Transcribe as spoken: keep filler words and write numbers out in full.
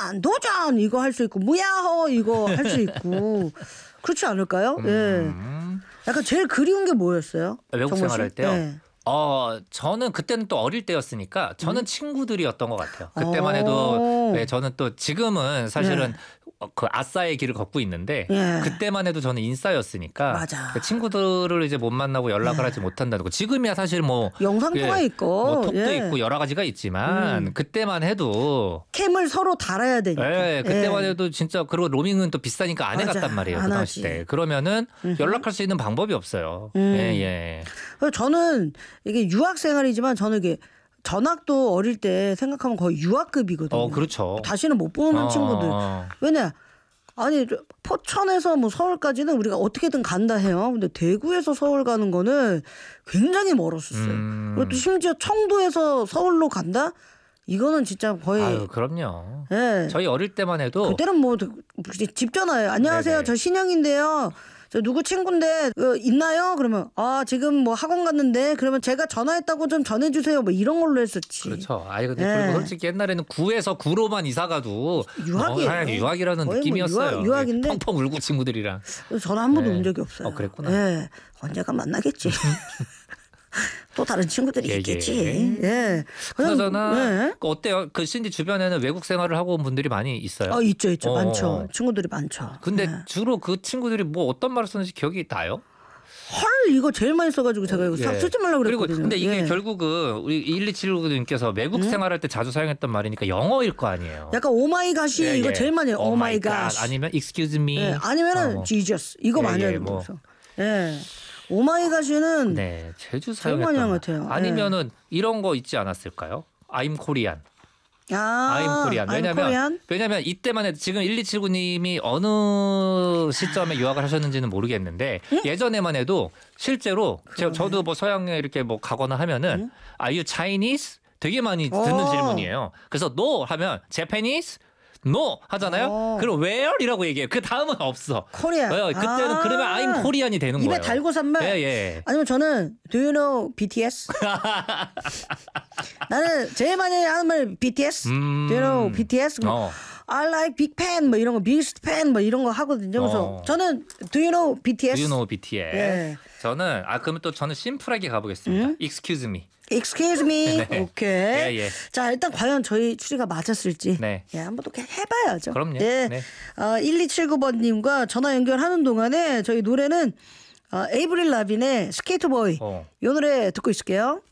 도전 도전 이거 할 수 있고 무야호 이거 할 수 있고 그렇지 않을까요? 음. 예. 약간 제일 그리운 게 뭐였어요? 외국 생활할 때요? 네. 어, 저는 그때는 또 어릴 때였으니까 저는 음? 친구들이었던 것 같아요. 그때만 해도 네, 저는 또 지금은 사실은 네. 그 아싸의 길을 걷고 있는데 예. 그때만 해도 저는 인싸였으니까 맞아. 그 친구들을 이제 못 만나고 연락을 예. 하지 못한다는 거. 지금이야 사실 뭐 영상통화 예, 있고 뭐 톡도 예. 있고 여러 가지가 있지만 음. 그때만 해도 캠을 서로 달아야 되니까. 예, 그때만 예. 해도 진짜 그리고 로밍은 또 비싸니까 안 해갔단 말이에요. 그 당시 때. 그러면은 음흠. 연락할 수 있는 방법이 없어요. 음. 예, 예. 저는 이게 유학 생활이지만 저는 이게 전학도 어릴 때 생각하면 거의 유학급이거든요. 어, 그렇죠. 다시는 못 보는 어. 친구들. 왜냐? 아니 포천에서 뭐 서울까지는 우리가 어떻게든 간다 해요. 근데 대구에서 서울 가는 거는 굉장히 멀었었어요. 음. 그리고 또 심지어 청도에서 서울로 간다? 이거는 진짜 거의. 아유, 그럼요. 네. 저희 어릴 때만 해도. 그때는 뭐 집 전화예요. 안녕하세요. 네네. 저 신영인데요. 저 누구 친구인데 어, 있나요? 그러면 아 지금 뭐 학원 갔는데 그러면 제가 전화했다고 좀 전해주세요. 뭐 이런 걸로 했었지. 그렇죠. 아니 근데 네. 그리고 솔직히 옛날에는 구에서 구로만 이사가도 유학이에요. 어, 유학이라는 느낌이었어요. 뭐 유학, 유학인데 펑펑 울고 친구들이랑. 전화 한 번도 네. 온 적이 없어요. 어, 그랬구나. 네. 언제가 만나겠지. 또 다른 친구들이 예, 있겠지. 예. 예. 그나저나 네. 어때요? 그 신디 주변에는 외국 생활을 하고 온 분들이 많이 있어요? 어, 있죠, 있죠. 어. 많죠. 친구들이 많죠. 근데 네. 주로 그 친구들이 뭐 어떤 말을 쓰는지 기억이 나요? 헐 이거 제일 많이 써가지고 제가 이거 예. 쓰지 말라고 그랬거든요. 그리고 근데 이게 예. 결국은 우리 일이칠구님께서 외국 음? 생활할 때 자주 사용했던 말이니까 영어일 거 아니에요. 약간 오마이갓이 예, 이거 예. 제일 많이 해요. 오마이갓. 아니면 excuse me. 예. 아니면은 어. Jesus 이거 예, 많이 예, 하는 뭐. 거죠. 예. 오마이갓이는 네, 제주 제일 많이 한 것 사용했던 같아요. 아니면은 예. 이런 거 있지 않았을까요? I'm Korean. 아, I'm Korean. 왜냐면 왜냐면 이때만 해도 지금 일이칠구님이 어느 시점에 유학을 하셨는지는 모르겠는데 응? 예전에만 해도 실제로 저, 저도 뭐 서양에 이렇게 뭐 가거나 하면은 응? Are you Chinese? 되게 많이 듣는 오. 질문이에요. 그래서 No 하면 Japanese? No 하잖아요. 오. 그럼 where이라고 얘기해요. 그 다음은 없어. 코리아. 그때는 아. 그러면 I'm Korean이 되는 입에 거예요. 입에 달고 산말. 예, 예. 아니면 저는 Do you know 비티에스? 나는 제일 많이 하는 말 비티에스. 음. Do you know 비티에스? 어. I like Big Fan 뭐 이런 거, Biggest Fan 뭐 이런 거 하거든요. 그래서 어. 저는 Do you know 비티에스? Do you know 비티에스? 예. 저는 아 그러면 또 저는 심플하게 가보겠습니다. 음? Excuse me. Excuse me. 네. 오케이. 예, 예. 자 일단 과연 저희 추리가 맞았을지 네. 예, 한번 또 해봐야죠. 그럼요. 예. 네. 어, 일이칠구 번님과 전화 연결하는 동안에 저희 노래는 어, 에이브릴 라빈의 스케이트보이 어. 이 노래 듣고 있을게요.